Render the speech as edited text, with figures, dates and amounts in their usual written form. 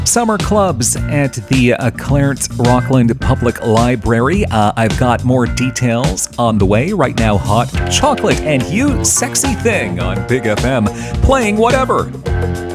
Summer clubs at the Clarence Rockland Public Library. I've got more details on the way. Right now, Hot Chocolate and You Sexy Thing on Big FM, playing whatever.